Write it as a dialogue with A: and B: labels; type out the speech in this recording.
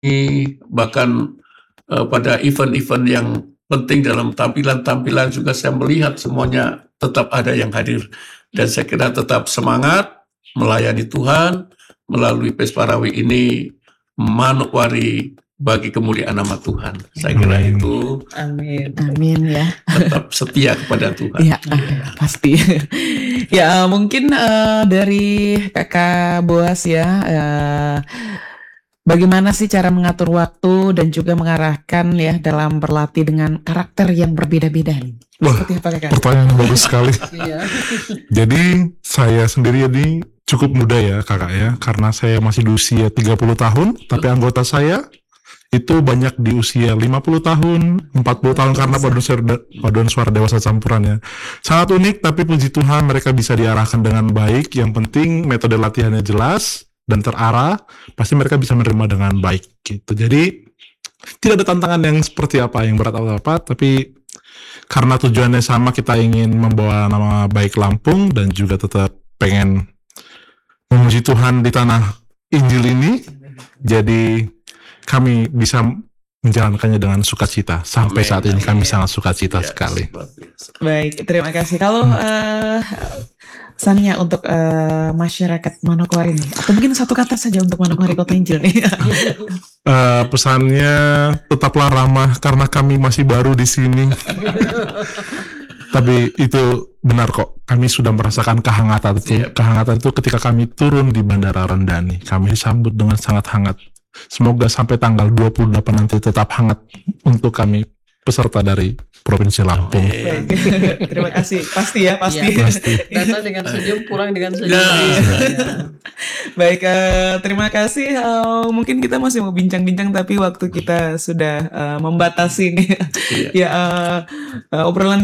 A: bahkan pada event-event yang penting dalam tampilan-tampilan juga saya melihat semuanya tetap ada yang hadir. Dan saya kira tetap semangat melayani Tuhan melalui Pesparawi ini, Manokwari bagi kemuliaan nama Tuhan. Saya kira itu
B: Amin. Amin ya.
A: tetap setia kepada Tuhan.
B: Ya, pasti. Ya, mungkin dari Kakak Boas ya, bagaimana sih cara mengatur waktu dan juga mengarahkan ya dalam berlatih dengan karakter yang berbeda-beda nih?
C: Wah,
B: Seperti apa, Kakak?
C: pertanyaan yang bagus sekali.
B: Iya.
C: Jadi saya sendiri ini cukup muda ya kakak ya, karena saya masih di usia 30 tahun, tapi anggota saya itu banyak di usia 50 tahun, 40 tahun karena paduan suara dewasa campuran ya. Sangat unik, tapi puji Tuhan mereka bisa diarahkan dengan baik. Yang penting metode latihannya jelas dan terarah, pasti mereka bisa menerima dengan baik gitu. Jadi tidak ada tantangan yang seperti apa, yang berat atau apa, tapi karena tujuannya sama, kita ingin membawa nama baik Lampung dan juga tetap pengen memuji Tuhan di tanah Injil ini. Jadi kami bisa menjalankannya dengan sukacita. Sampai saat ini kami sangat sukacita sekali.
B: Baik, terima kasih. Kalau pesannya untuk masyarakat Manokwari ini, atau mungkin satu kata saja untuk Manokwari Kota Injil nih.
C: Pesannya tetaplah ramah karena kami masih baru di sini. Tapi itu benar kok, kami sudah merasakan kehangatan itu. Kehangatan itu ketika kami turun di Bandara Rendani, kami disambut dengan sangat hangat. Semoga sampai tanggal 28 nanti tetap hangat untuk kami peserta dari Provinsi Lampung.
B: Terima kasih. Pasti ya, pasti.
D: Iya,
C: Pasti.
D: datang dengan senyum, pulang dengan senyum.
B: Baik, terima kasih. Mungkin kita masih mau bincang-bincang, tapi waktu kita sudah membatasi nih. Ya, obrolan